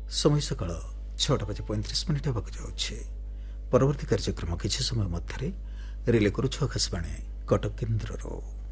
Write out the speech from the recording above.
समय सकाळ 6:35 ହେବାକୁ ଯାଉଛି। ପରବର୍ତ୍ତୀ କାର୍ଯ୍ୟକ୍ରମ କିଛି ସମୟ ମଧ୍ୟରେ ରିଲେ କରୁଛୁ ଆକାଶବାଣୀ କଟକ କେନ୍ଦ୍ରରୁ।